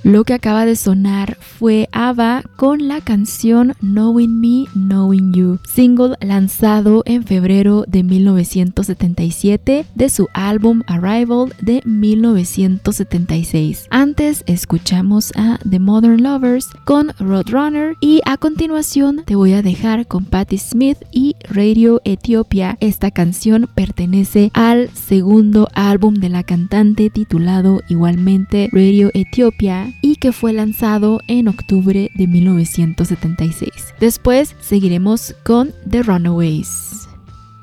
Lo que acaba de sonar fue ABBA con la canción Knowing Me, Knowing You, single lanzado en febrero de 1977 de su álbum Arrival de 1976. Antes escuchamos a The Modern Lovers con Roadrunner y a continuación te voy a dejar con Patti Smith y Radio Ethiopia. Esta canción pertenece al segundo álbum de la cantante titulado igualmente Radio Ethiopia y que fue lanzado en octubre de 1976. Después seguiremos con The Runaways.